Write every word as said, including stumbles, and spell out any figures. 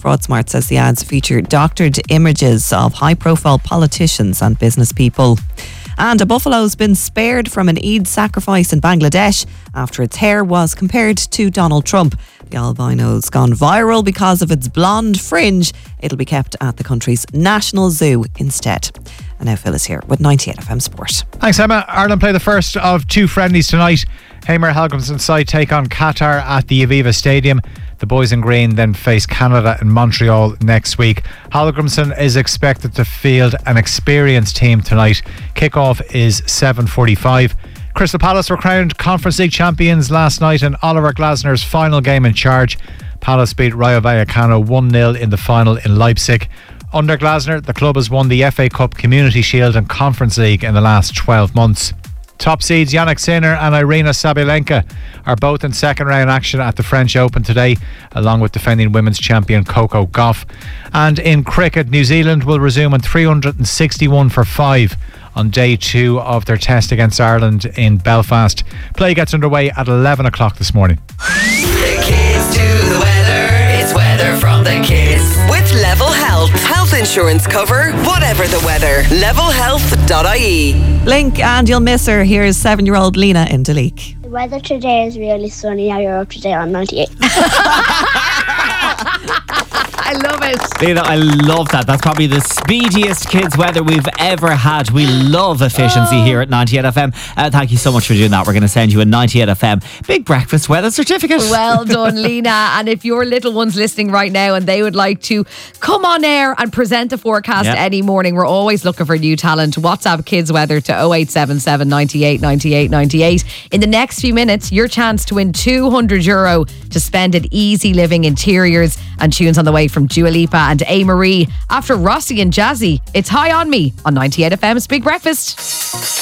FraudSmart says the ads feature doctored images of high-profile politicians and business people. And a buffalo's been spared from an Eid sacrifice in Bangladesh after its hair was compared to Donald Trump. The albino's gone viral because of its blonde fringe. It'll be kept at the country's national zoo instead. And now Phil is here with ninety-eight F M Sport. Thanks, Emma. Ireland play the first of two friendlies tonight. Hamer Helgrimsson's side take on Qatar at the Aviva Stadium. The boys in green then face Canada in Montreal next week. Helgrimsson is expected to field an experienced team tonight. Kickoff is seven forty-five. Crystal Palace were crowned Conference League champions last night in Oliver Glasner's final game in charge. Palace beat Rayo Vallecano one nil in the final in Leipzig. Under Glasner, the club has won the F A Cup, Community Shield and Conference League in the last twelve months. Top seeds Yannick Sinner and Irina Sabalenka are both in second round action at the French Open today, along with defending women's champion Coco Gauff. And in cricket, New Zealand will resume on three hundred sixty-one for five on day two of their test against Ireland in Belfast. Play gets underway at eleven o'clock this morning. The kids do the weather. It's weather from the kids. With Level Health. Health insurance cover, whatever the weather. level health dot I E. Blink and you'll miss her. Here's seven-year-old Lena in Daleek. The weather today is really sunny. Now you're up to date on ninety-eight. I love it. Lena, I love that. That's probably the speediest kids weather we've ever had. We love efficiency oh. here at ninety-eight F M. Uh, thank you so much for doing that. We're going to send you a ninety-eight F M Big Breakfast Weather Certificate. Well done, Lena. And if your little one's listening right now and they would like to come on air and present a forecast Yep. any morning, we're always looking for new talent. WhatsApp Kids Weather to oh eight seven seven, ninety-eight, ninety-eight, ninety-eight. In the next few minutes, your chance to win two hundred euro to spend at Easy Living Interiors, and tunes on the way from Dua Lipa and A. Marie. After Rossi and Jazzy, it's High on Me on ninety-eight F M's Big Breakfast.